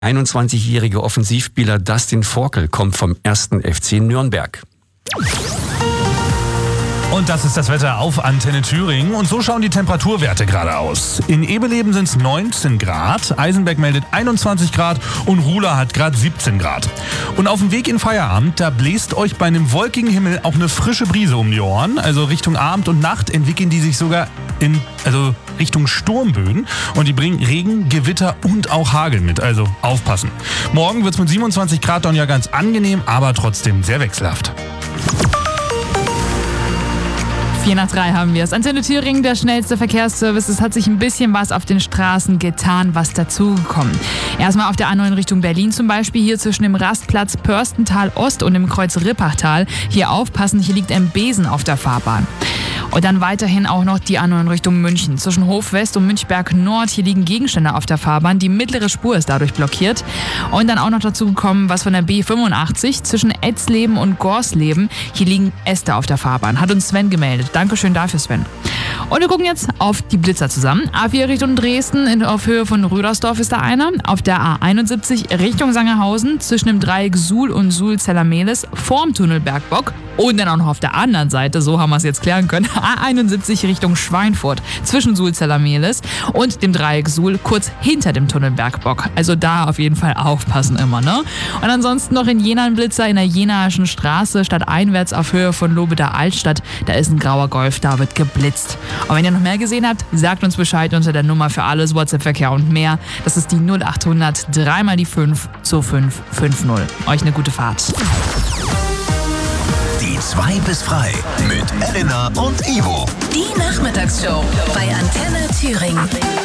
21-jährige Offensivspieler Dustin Forkel kommt vom 1. FC Nürnberg. Und das ist das Wetter auf Antenne Thüringen. Und so schauen die Temperaturwerte gerade aus. In Ebeleben sind es 19 Grad, Eisenberg meldet 21 Grad und Ruhla hat gerade 17 Grad. Und auf dem Weg in Feierabend, da bläst euch bei einem wolkigen Himmel auch eine frische Brise um die Ohren. Also Richtung Abend und Nacht entwickeln die sich sogar Richtung Sturmböen. Und die bringen Regen, Gewitter und auch Hagel mit. Also aufpassen. Morgen wird es mit 27 Grad dann ja ganz angenehm, aber trotzdem sehr wechselhaft. 4 nach 3 haben wir es. Antenne Thüringen, der schnellste Verkehrsservice. Es hat sich ein bisschen was auf den Straßen getan, was dazugekommen. Erstmal auf der A9 Richtung Berlin zum Beispiel. Hier zwischen dem Rastplatz Pörstental Ost und dem Kreuz Rippachtal. Hier aufpassen, hier liegt ein Besen auf der Fahrbahn. Und dann weiterhin auch noch die A9 Richtung München. Zwischen Hof West und Münchberg Nord, hier liegen Gegenstände auf der Fahrbahn. Die mittlere Spur ist dadurch blockiert. Und dann auch noch dazu gekommen, was von der B85 zwischen Etzleben und Gorsleben. Hier liegen Äste auf der Fahrbahn. Hat uns Sven gemeldet. Dankeschön dafür, Sven. Und wir gucken jetzt auf die Blitzer zusammen. A4 Richtung Dresden, auf Höhe von Rüdersdorf ist da einer. Auf der A71 Richtung Sangerhausen, zwischen dem Dreieck Suhl und Suhl-Zellermehlis, vorm Tunnel Bergbock. Und dann auch noch auf der anderen Seite, so haben wir es jetzt klären können, A71 Richtung Schweinfurt, zwischen Suhl-Zellermehlis und dem Dreieck Suhl, kurz hinter dem Tunnel Bergbock. Also da auf jeden Fall aufpassen immer, ne? Und ansonsten noch in Jena ein Blitzer in der Jenaischen Straße, stadteinwärts auf Höhe von Lobeder Altstadt. Da ist ein grauer Golf, da wird geblitzt. Und wenn ihr noch mehr gesehen habt, sagt uns Bescheid unter der Nummer für alles, WhatsApp-Verkehr und mehr. Das ist die 0800 3 mal die 5 zu 550. Euch eine gute Fahrt. Die 2 bis frei mit Elena und Ivo. Die Nachmittagsshow bei Antenne Thüringen.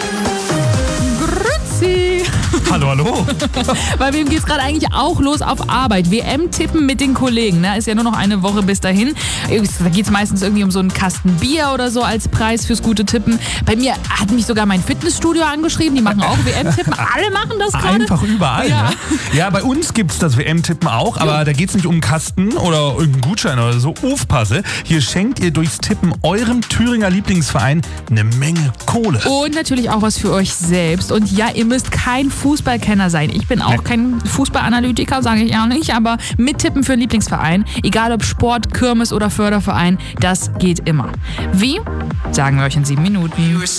Grüezi! Hallo, hallo. Bei wem geht's gerade eigentlich auch los auf Arbeit? WM-Tippen mit den Kollegen. Ne? Ist ja nur noch eine Woche bis dahin. Da geht's meistens irgendwie um so einen Kasten Bier oder so als Preis fürs gute Tippen. Bei mir hat mich sogar mein Fitnessstudio angeschrieben. Die machen auch WM-Tippen. Alle machen das gerade. Einfach überall. Ja. Ne? Ja, bei uns gibt's das WM-Tippen auch, aber da geht's nicht um einen Kasten oder irgendeinen Gutschein oder so. Aufpasse, hier schenkt ihr durchs Tippen eurem Thüringer Lieblingsverein eine Menge Kohle. Und natürlich auch was für euch selbst. Und ja, ihr müsst kein Fußballkenner sein. Ich bin auch kein Fußballanalytiker, sage ich auch nicht, aber mittippen für einen Lieblingsverein, egal ob Sport, Kirmes oder Förderverein, das geht immer. Wie? Sagen wir euch in 7 Minuten.